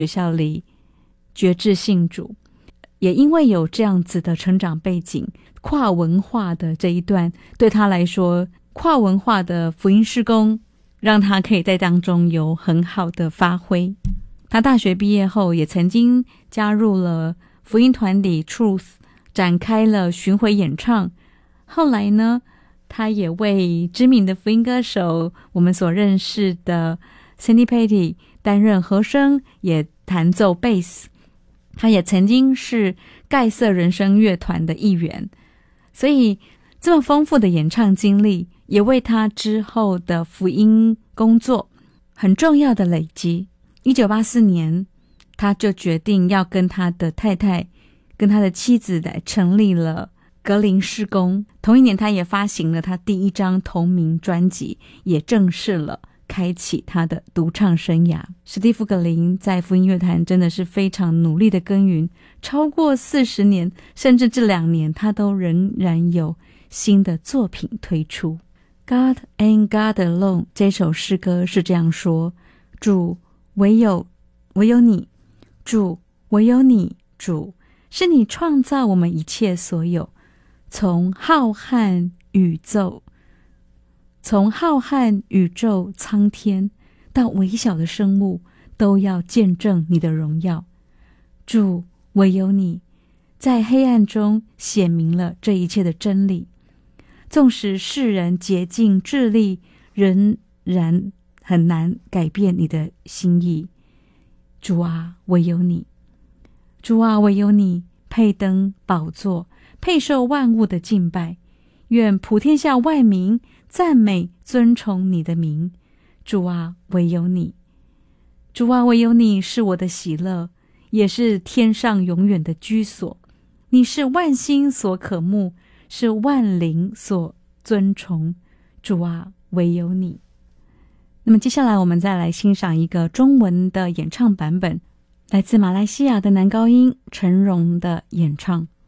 学校里决志信主，也因为有这样子的成长背景，跨文化的这一段对他来说，跨文化的福音事工让他可以在当中有很好的发挥。他大学毕业后也曾经加入了福音团体 Truth， 展开了巡回演唱。后来呢，他也为知名的福音歌手我们所认识的 Sandy Patty 担任和声，也弹奏贝斯。他也曾经是盖瑟人声乐团的一员，所以这么丰富的演唱经历也为他之后的福音工作很重要的累积。1984年他就决定要跟他的太太跟他的妻子来成立了格林事工。同一年他也发行了他第一张同名专辑，也正式了开启他的独唱生涯。史蒂夫·格林在福音乐坛真的是非常努力的耕耘，超过40年，甚至这2年他都仍然有新的作品推出。 God and God Alone 这首诗歌是这样说：主，唯有你，主，唯有你，主，是你创造我们一切所有，从浩瀚宇宙苍天到微小的生物，都要见证你的荣耀。主，唯有你，在黑暗中显明了这一切的真理，纵使世人竭尽智力，仍然很难改变你的心意。主啊，唯有你，主啊，唯有你，配登宝座，配受万物的敬拜。愿普天下万民赞美尊崇你的名。主啊，唯有你，主啊，唯有你是我的喜乐，也是天上永远的居所。你是万心所渴慕，是万灵所尊崇。主啊，唯有你。那么接下来我们再来欣赏一个中文的演唱版本，来自马来西亚的男高音陈荣的演唱。